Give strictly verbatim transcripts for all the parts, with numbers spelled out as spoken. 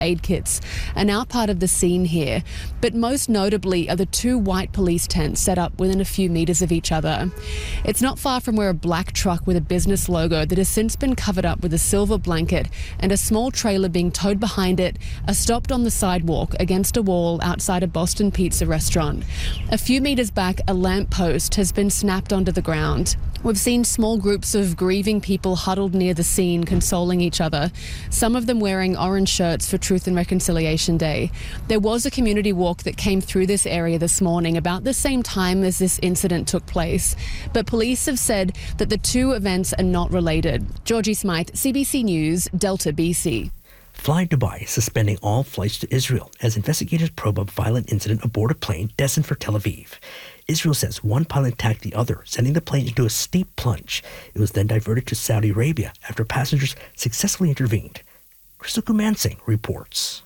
aid kits are now part of the scene here, but most notably are the two white police tents set up within a few metres of each other. It's not far from where a black truck with a business logo that has since been covered up with a silver blanket and a small trailer being towed behind it are stopped on the sidewalk against a wall outside a Boston Pizza restaurant. A few metres back, a lamp post has been snapped onto the ground. We've seen small groups of grieving people huddled near the scene, consoling each other, some of them wearing orange shirts for Truth and Reconciliation Day. There was a community walk that came through this area this morning about the same time as this incident took place, but police have said that the two events are not related. Georgie Smythe, C B C News, Delta B C. Fly Dubai suspending all flights to Israel as investigators probe a violent incident aboard a plane destined for Tel Aviv. Israel says one pilot attacked the other, sending the plane into a steep plunge. It was then diverted to Saudi Arabia after passengers successfully intervened. Crystal Kumansing reports.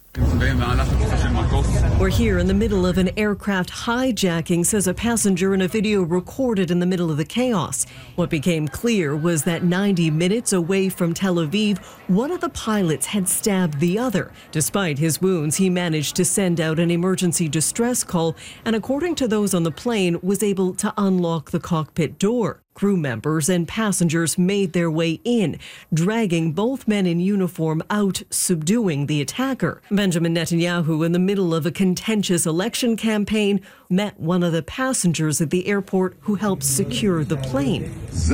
We're here in the middle of an aircraft hijacking, says a passenger in a video recorded in the middle of the chaos. What became clear was that ninety minutes away from Tel Aviv, one of the pilots had stabbed the other. Despite his wounds, he managed to send out an emergency distress call and, according to those on the plane, was able to unlock the cockpit door. Crew members and passengers made their way in, dragging both men in uniform out, subduing the attacker. Benjamin Netanyahu, in the middle of a contentious election campaign, met one of the passengers at the airport who helped secure the plane.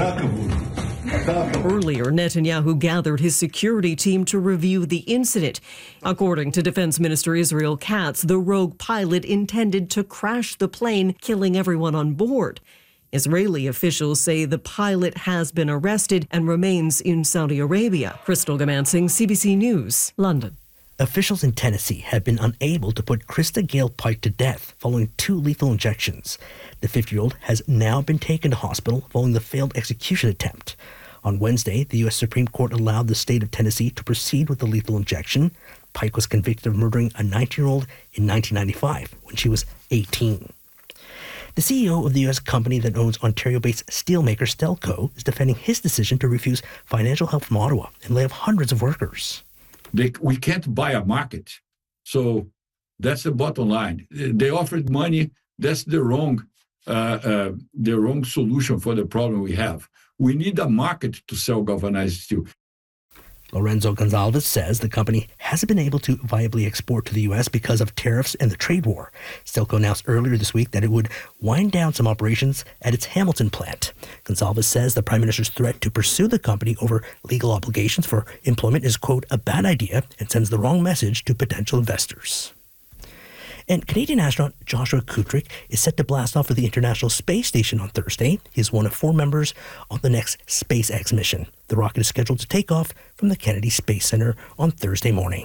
Earlier, Netanyahu gathered his security team to review the incident. According to Defense Minister Israel Katz, the rogue pilot intended to crash the plane, killing everyone on board. Israeli officials say the pilot has been arrested and remains in Saudi Arabia. Crystal Gamansing, C B C News, London. Officials in Tennessee have been unable to put Krista Gale Pike to death following two lethal injections. The fifty-year-old has now been taken to hospital following the failed execution attempt. On Wednesday, the U S Supreme Court allowed the state of Tennessee to proceed with the lethal injection. Pike was convicted of murdering a nineteen-year-old in nineteen ninety-five when she was eighteen. The C E O of the U S company that owns Ontario-based steelmaker Stelco is defending his decision to refuse financial help from Ottawa and lay off hundreds of workers. They, we can't buy a market. So that's the bottom line. They offered money. That's the wrong, uh, uh, the wrong solution for the problem we have. We need a market to sell galvanized steel. Lorenzo Gonzalez says the company hasn't been able to viably export to the U S because of tariffs and the trade war. Stelco announced earlier this week that it would wind down some operations at its Hamilton plant. Gonzalez says the Prime Minister's threat to pursue the company over legal obligations for employment is, quote, a bad idea and sends the wrong message to potential investors. And Canadian astronaut Joshua Kutrick is set to blast off of the International Space Station on Thursday. He's one of four members on the next SpaceX mission. The rocket is scheduled to take off from the Kennedy Space Center on Thursday morning.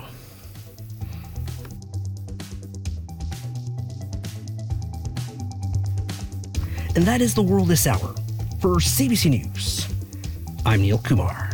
And that is the world this hour. For C B C News, I'm Neil Kumar.